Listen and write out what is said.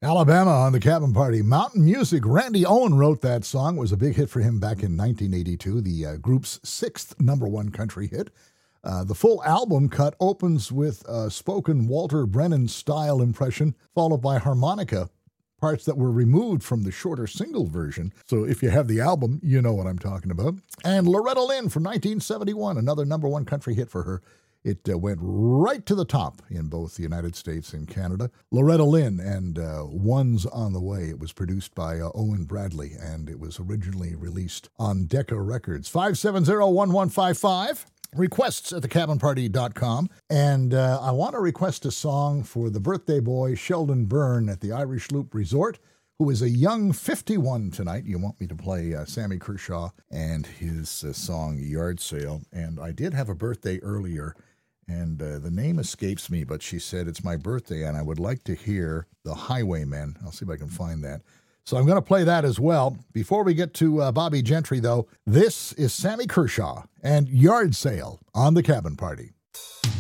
Alabama on the Cabin Party. Mountain Music. Randy Owen wrote that song. It was a big hit for him back in 1982, the group's sixth number one country hit. The full album cut opens with a spoken Walter Brennan style impression, followed by harmonica, parts that were removed from the shorter single version. So if you have the album, you know what I'm talking about. And Loretta Lynn from 1971, another number one country hit for her. It went right to the top in both the United States and Canada. Loretta Lynn and One's on the Way. It was produced by Owen Bradley, and it was originally released on Decca Records. 570-1155. Requests at thecabinparty.com. And I want to request a song for the birthday boy, Sheldon Byrne, at the Irish Loop Resort, who is a young 51 tonight. You want me to play Sammy Kershaw and his song Yard Sale. And I did have a birthday earlier, and the name escapes me, but she said it's my birthday, and I would like to hear The Highwaymen. I'll see if I can find that. So I'm going to play that as well. Before we get to Bobby Gentry, though, this is Sammy Kershaw and Yard Sale on the Cabin Party.